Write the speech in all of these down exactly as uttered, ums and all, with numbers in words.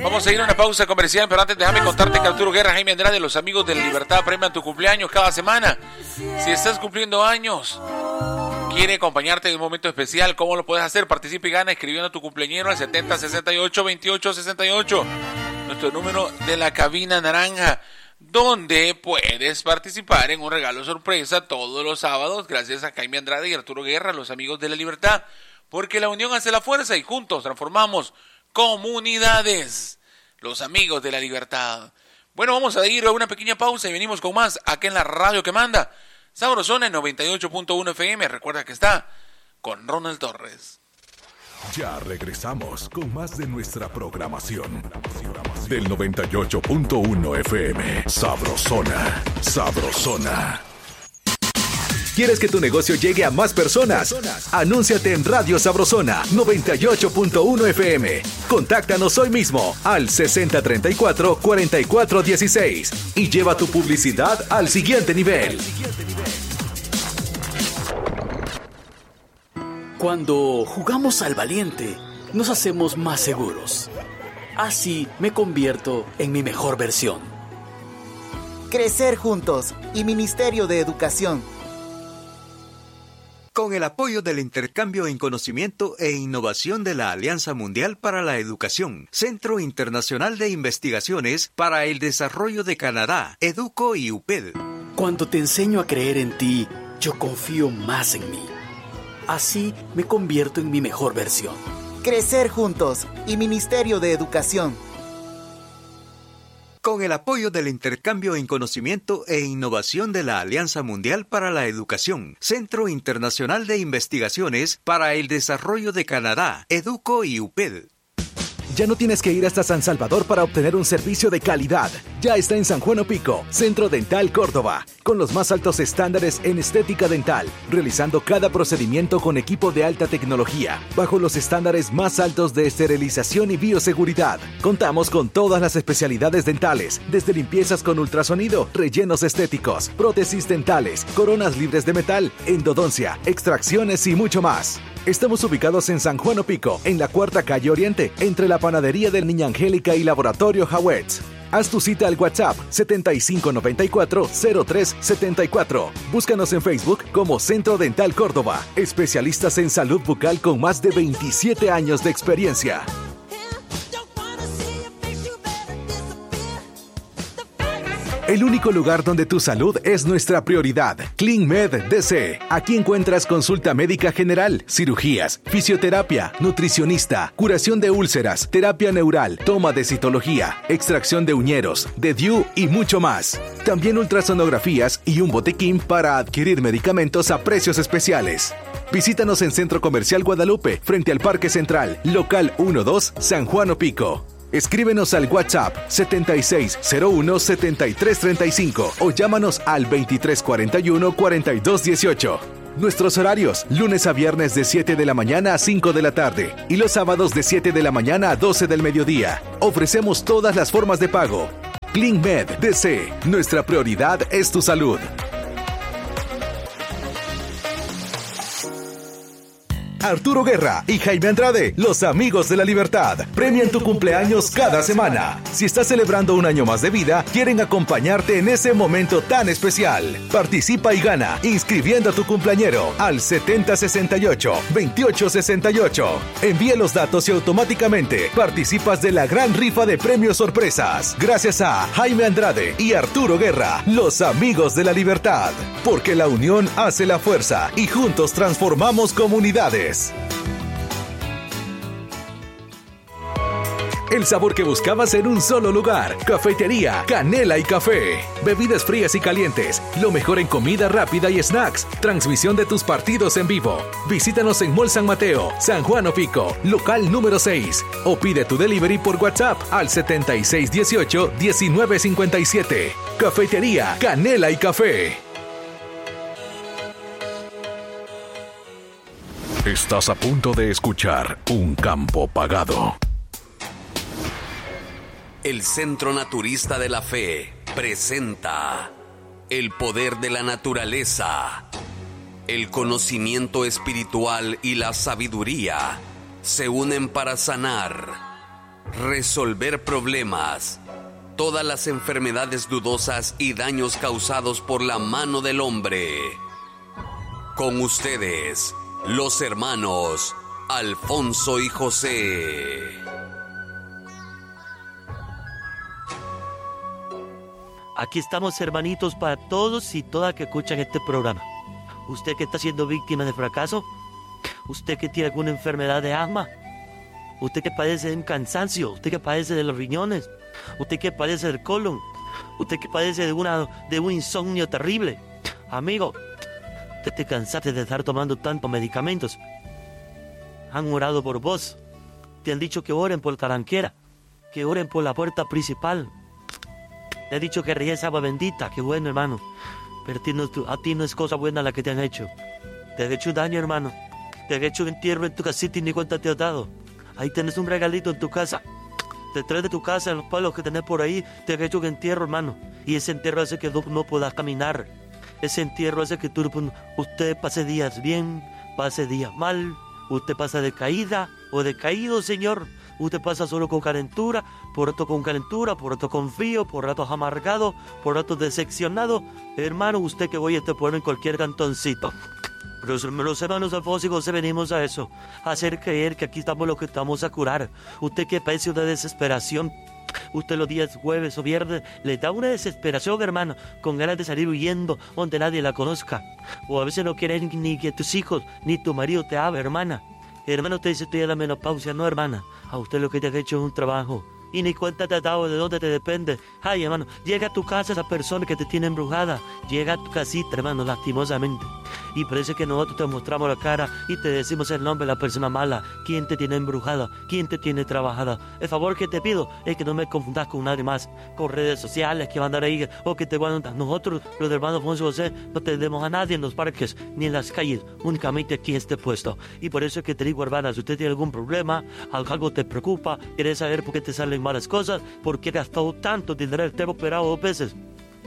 Vamos a ir a una pausa comercial, pero antes déjame contarte que Arturo Guerra, Jaime Andrade, los amigos de la Libertad premian tu cumpleaños cada semana. Si estás cumpliendo años, quiere acompañarte en un momento especial, ¿cómo lo puedes hacer? Participa y gana escribiendo a tu cumpleañero al setenta sesenta y ocho veintiocho sesenta y ocho, nuestro número de la cabina naranja, donde puedes participar en un regalo sorpresa todos los sábados, gracias a Jaime Andrade y Arturo Guerra, los amigos de la Libertad, porque la unión hace la fuerza y juntos transformamos comunidades, los amigos de la Libertad. Bueno, vamos a ir a una pequeña pausa y venimos con más aquí en la radio que manda, Sabrosona en noventa y ocho punto uno F M. Recuerda que está con Ronald Torres. Ya regresamos con más de nuestra programación del noventa y ocho punto uno F M. Sabrosona, Sabrosona. ¿Quieres que tu negocio llegue a más personas? Anúnciate en Radio Sabrosona noventa y ocho punto uno F M. Contáctanos hoy mismo al sesenta treinta y cuatro cuarenta y cuatro dieciséis y lleva tu publicidad al siguiente nivel. Cuando jugamos al valiente, nos hacemos más seguros. Así me convierto en mi mejor versión. Crecer juntos y Ministerio de Educación. Con el apoyo del intercambio en conocimiento e innovación de la Alianza Mundial para la Educación, Centro Internacional de Investigaciones para el Desarrollo de Canadá, EDUCO y U P E D. Cuando te enseño a creer en ti, yo confío más en mí. Así me convierto en mi mejor versión. Crecer juntos y Ministerio de Educación. Con el apoyo del intercambio en conocimiento e innovación de la Alianza Mundial para la Educación, Centro Internacional de Investigaciones para el Desarrollo de Canadá, EDUCO y U P E D. Ya no tienes que ir hasta San Salvador para obtener un servicio de calidad. Ya está en San Juan Opico, Centro Dental Córdoba, con los más altos estándares en estética dental, realizando cada procedimiento con equipo de alta tecnología, bajo los estándares más altos de esterilización y bioseguridad. Contamos con todas las especialidades dentales, desde limpiezas con ultrasonido, rellenos estéticos, prótesis dentales, coronas libres de metal, endodoncia, extracciones y mucho más. Estamos ubicados en San Juan Opico, en la Cuarta Calle Oriente, entre la Panadería del Niña Angélica y Laboratorio Hawetz. Haz tu cita al WhatsApp setenta y cinco noventa y cuatro cero tres setenta y cuatro. Búscanos en Facebook como Centro Dental Córdoba, especialistas en salud bucal con más de veintisiete años de experiencia. El único lugar donde tu salud es nuestra prioridad. CleanMed D C. Aquí encuentras consulta médica general, cirugías, fisioterapia, nutricionista, curación de úlceras, terapia neural, toma de citología, extracción de uñeros, de D U y mucho más. También ultrasonografías y un botequín para adquirir medicamentos a precios especiales. Visítanos en Centro Comercial Guadalupe, frente al Parque Central, local uno dos, San Juan Opico. Escríbenos al WhatsApp setenta y seis cero uno setenta y tres treinta y cinco o llámanos al veintitrés cuarenta y uno cuarenta y dos dieciocho. Nuestros horarios, lunes a viernes de siete de la mañana a cinco de la tarde y los sábados de siete de la mañana a doce del mediodía. Ofrecemos todas las formas de pago. CleanMed D C. Nuestra prioridad es tu salud. Arturo Guerra y Jaime Andrade, los amigos de la Libertad, premian tu cumpleaños cada semana. Si estás celebrando un año más de vida, quieren acompañarte en ese momento tan especial. Participa y gana inscribiendo a tu cumpleañero al setenta sesenta y ocho veintiocho sesenta y ocho. Envía los datos y automáticamente participas de la gran rifa de premios sorpresas. Gracias a Jaime Andrade y Arturo Guerra, los amigos de la Libertad. Porque la unión hace la fuerza y juntos transformamos comunidades. El sabor que buscabas en un solo lugar. Cafetería Canela y Café. Bebidas frías y calientes. Lo mejor en comida rápida y snacks. Transmisión de tus partidos en vivo. Visítanos en Mall San Mateo, San Juan Opico, local número seis. O pide tu delivery por WhatsApp al setenta y seis dieciocho diecinueve cincuenta y siete. Cafetería Canela y Café. Estás a punto de escuchar Un Campo Pagado. El Centro Naturista de la Fe presenta el poder de la naturaleza. El conocimiento espiritual y la sabiduría se unen para sanar, resolver problemas, todas las enfermedades dudosas y daños causados por la mano del hombre. Con ustedes, los hermanos Alfonso y José. Aquí estamos, hermanitos, para todos y todas que escuchan este programa. Usted que está siendo víctima de fracaso, usted que tiene alguna enfermedad de asma, usted que padece de un cansancio, usted que padece de los riñones, usted que padece del colon, usted que padece de, una, de un insomnio terrible. Amigo, usted te cansaste de estar tomando tantos medicamentos. Han orado por vos, te han dicho que oren por taranquera, que oren por la puerta principal. Te han dicho que riegues agua bendita, qué bueno, hermano. Pero a ti, no, a ti no es cosa buena la que te han hecho. Te han hecho daño, hermano. Te han hecho un entierro en tu casita y ni cuenta te has dado. Ahí tenés un regalito en tu casa. Detrás de tu casa, en los palos que tenés por ahí, te han hecho un entierro, hermano. Y ese entierro hace que no, no puedas caminar. Ese entierro hace que tú, usted pase días bien, pase días mal. Usted pasa de caída o de caído, señor. Usted pasa solo con calentura, por rato con calentura, por rato con frío, por ratos amargado, por ratos decepcionado. Hermano, usted que voy a este pueblo en cualquier cantoncito. Pero los hermanos Alfonso y José venimos a eso, a hacer creer que aquí estamos los que estamos a curar. Usted que padece una desesperación, usted los días jueves o viernes le da una desesperación, hermano, con ganas de salir huyendo donde nadie la conozca. O a veces no quiere ni que tus hijos ni tu marido te hable, hermana. Hermano, usted dice, estoy en la menopausia. No, hermana, a usted lo que te ha hecho es un trabajo. Y ni cuenta te has dado de dónde te depende. Ay, hermano, llega a tu casa esa persona que te tiene embrujada. Llega a tu casita, hermano, lastimosamente. Y parece que nosotros te mostramos la cara y te decimos el nombre de la persona mala. ¿Quién te tiene embrujada? ¿Quién te tiene trabajada? El favor que te pido es que no me confundas con nadie más. Con redes sociales que van a andar ahí o que te van a... Nosotros, los hermanos Alfonso y José, no tenemos a nadie en los parques ni en las calles. Únicamente aquí en este puesto. Y por eso es que te digo, hermana, si usted tiene algún problema, algo te preocupa, quieres saber por qué te salen malas cosas, por qué has gastado tanto dinero, te he operado dos veces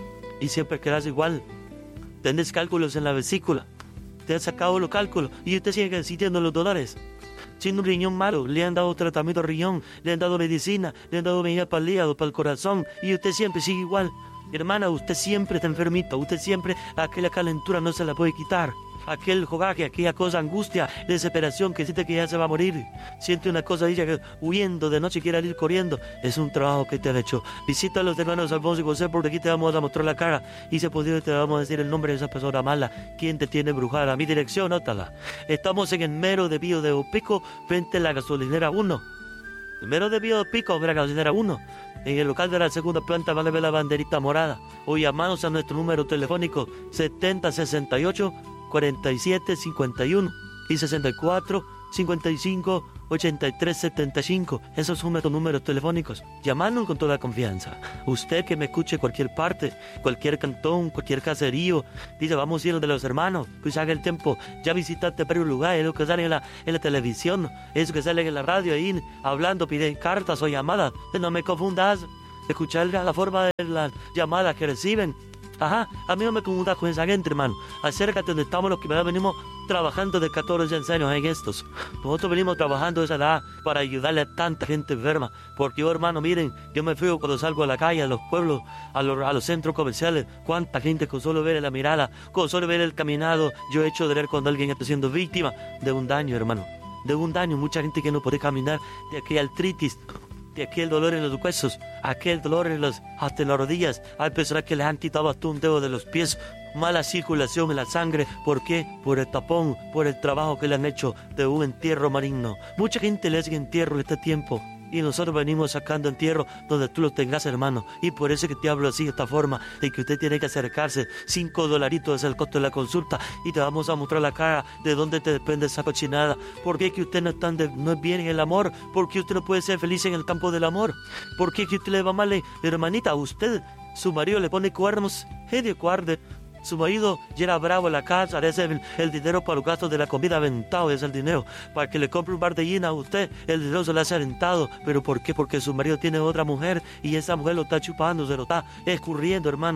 y siempre quedas igual. Tienes cálculos en la vesícula, te han sacado los cálculos y usted sigue sintiendo los dolores. Sin un riñón malo, le han dado tratamiento de riñón, le han dado medicina, le han dado medicina para el hígado, para el corazón y usted siempre sigue igual. Hermana, usted siempre está enfermito, usted siempre aquella calentura no se la puede quitar. Aquel jogaje, aquella cosa, angustia, desesperación que siente que ya se va a morir. Siente una cosa, dice que huyendo de noche quiere ir corriendo. Es un trabajo que te han hecho. Visita a los hermanos Alfonso y José porque aquí te vamos a mostrar la cara. Y si posible te vamos a decir el nombre de esa persona mala. ¿Quién te tiene embrujada? Mi dirección, nótala. Estamos en el mero de Bío de Opico, frente a la gasolinera uno. El mero de Bío de Opico, frente a la gasolinera uno. En el local de la segunda planta van a ver la banderita morada. O llamanos a nuestro número telefónico setenta sesenta y ocho cuarenta y siete cincuenta y uno y sesenta y cuatro cincuenta y cinco ochenta y tres setenta y cinco. Esos son nuestros números telefónicos. Llamadnos con toda confianza. Usted que me escuche cualquier parte, cualquier cantón, cualquier caserío, dice, vamos a ir de los hermanos, que se haga el tiempo. Ya visitaste varios lugares, es lo que sale en la, en la televisión, es lo que sale en la radio ahí, hablando, piden cartas o llamadas. No me confundas. Escuchar la forma de las llamadas que reciben. Ajá, a mí no me confundas con esa gente, hermano. Acércate donde estamos los que venimos trabajando de catorce años en estos. Nosotros venimos trabajando esa edad para ayudarle a tanta gente enferma. Porque yo, hermano, miren, yo me fío cuando salgo a la calle, a los pueblos, a los, a los centros comerciales. Cuánta gente con solo ver la mirada, con solo ver el caminado, yo he hecho de ver cuando alguien está siendo víctima de un daño, hermano. De un daño, mucha gente que no puede caminar, de aquella artritis, de aquel dolor en los huesos, aquel dolor en los, hasta en las rodillas. Hay personas que les han quitado hasta un dedo de los pies. Mala circulación en la sangre. ¿Por qué? Por el tapón, por el trabajo que le han hecho de un entierro maligno. Mucha gente le hace entierro en este tiempo. Y nosotros venimos sacando entierro donde tú lo tengas, hermano. Y por eso que te hablo así, de esta forma, de que usted tiene que acercarse. Cinco dolaritos es el costo de la consulta. Y te vamos a mostrar la cara de dónde te depende esa cochinada. ¿Por qué que usted no, está de, no es bien en el amor? ¿Por qué usted no puede ser feliz en el campo del amor? ¿Por qué que usted le va mal, hermanita? A usted, su marido le pone cuernos. ¡Eh, de guarde! Su marido ya era bravo en la casa, ese el, el dinero para los gastos de la comida aventado, es el dinero. Para que le compre un bar de gallina a usted, el dinero se le hace aventado. ¿Pero por qué? Porque su marido tiene otra mujer y esa mujer lo está chupando, se lo está escurriendo, hermano.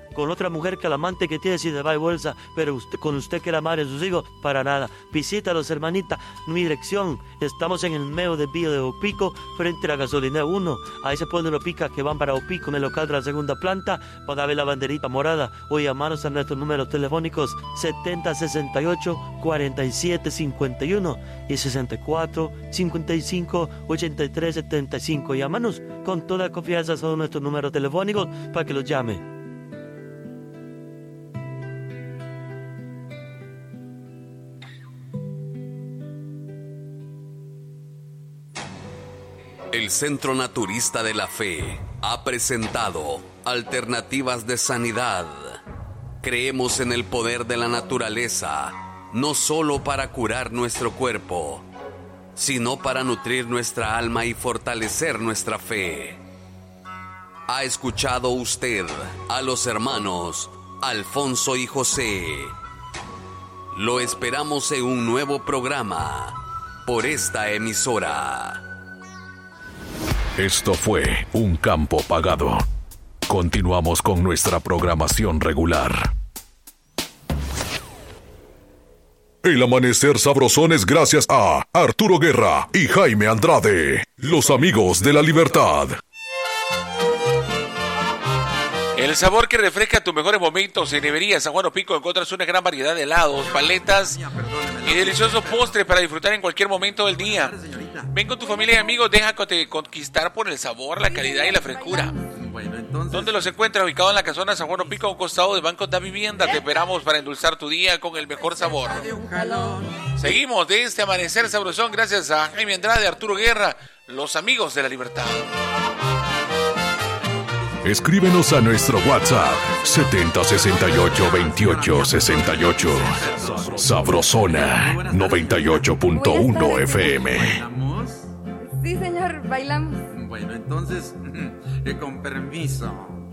con otra mujer que la amante que tiene si de va y bolsa, pero usted, con usted que la madre de sus hijos, para nada. Visítalos, hermanita. Mi dirección, estamos en el medio de Villa de Opico, frente a la gasolinera uno. Ahí se ponen los picas que van para Opico, en el local de la segunda planta. Van a ver la banderita morada o llamarnos a nuestros números telefónicos setenta sesenta y ocho cuarenta y siete cincuenta y uno y sesenta y cuatro cincuenta y cinco ochenta y tres setenta y cinco. Llámanos con toda confianza, son nuestros números telefónicos para que los llame. El Centro Naturista de la Fe ha presentado Alternativas de Sanidad. Creemos en el poder de la naturaleza, no solo para curar nuestro cuerpo, sino para nutrir nuestra alma y fortalecer nuestra fe. ¿Ha escuchado usted a los hermanos Alfonso y José? Lo esperamos en un nuevo programa por esta emisora. Esto fue Un Campo Pagado. Continuamos con nuestra programación regular. El amanecer sabrosón es gracias a Arturo Guerra y Jaime Andrade, los amigos de la libertad. El sabor que refresca tus mejores momentos. En Nevería San Juan Opico encuentras una gran variedad de helados, paletas y deliciosos postres para disfrutar en cualquier momento del día. Ven con tu familia y amigos, déjate conquistar por el sabor, la calidad y la frescura. ¿Dónde los encuentras? Ubicado en la casona San Juan Opico, a un costado de Banco da Vivienda. Te esperamos para endulzar tu día con el mejor sabor. Seguimos de este amanecer sabrosón gracias a Jaime Andrade, Arturo Guerra, los amigos de la libertad. Escríbenos a nuestro WhatsApp setenta sesenta y ocho veintiocho sesenta y ocho. Sabrosona noventa y ocho punto uno F M. Sí, señor, bailamos. Bueno, entonces, con permiso.